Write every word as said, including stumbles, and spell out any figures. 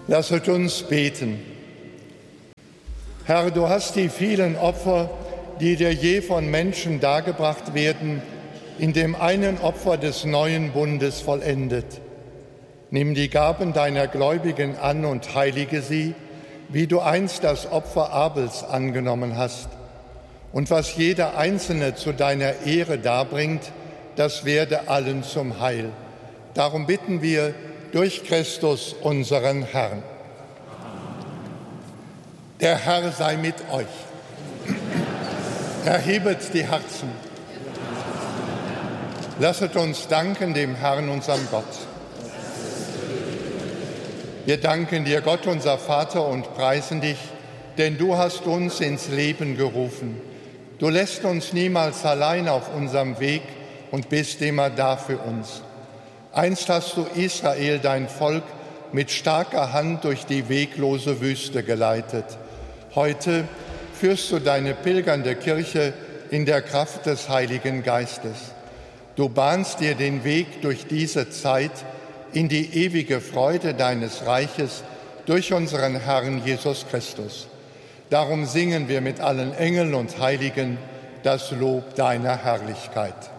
Lasset uns beten. Herr, du hast die vielen Opfer, die dir je von Menschen dargebracht werden, in dem einen Opfer des neuen Bundes vollendet. Nimm die Gaben deiner Gläubigen an und heilige sie, wie du einst das Opfer Abels angenommen hast. Und was jeder Einzelne zu deiner Ehre darbringt, das werde allen zum Heil. Darum bitten wir durch Christus, unseren Herrn. Der Herr sei mit euch. Erhebet die Herzen. Lasset uns danken dem Herrn, unserem Gott. Wir danken dir, Gott, unser Vater, und preisen dich, denn du hast uns ins Leben gerufen. Du lässt uns niemals allein auf unserem Weg und bist immer da für uns. Einst hast du Israel, dein Volk, mit starker Hand durch die weglose Wüste geleitet. Heute führst du deine pilgernde Kirche in der Kraft des Heiligen Geistes. Du bahnst dir den Weg durch diese Zeit in die ewige Freude deines Reiches durch unseren Herrn Jesus Christus. Darum singen wir mit allen Engeln und Heiligen das Lob deiner Herrlichkeit.